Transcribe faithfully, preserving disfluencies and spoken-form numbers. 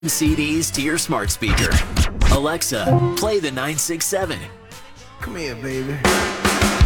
C Ds to your smart speaker. Alexa, play the nine six seven. Come here, baby.